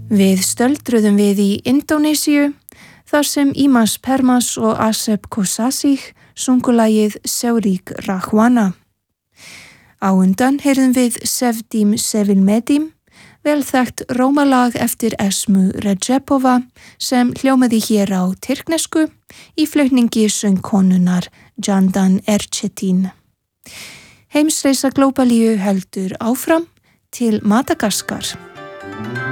Við stöldruðum við í Indónesíu, þar sem Imas Permas og Asep Kosasih sungu lagið Seurik Rahwana. Á undan heyrðum við Sevdim Sevilmedim, vel þekkt rómalag eftir Esmu Recepova sem hljómaði hér á tyrknesku í flutningi söngkonunnar Candan Erçetin. Heimsreisa Glóbalíu heldur áfram til Madagaskar.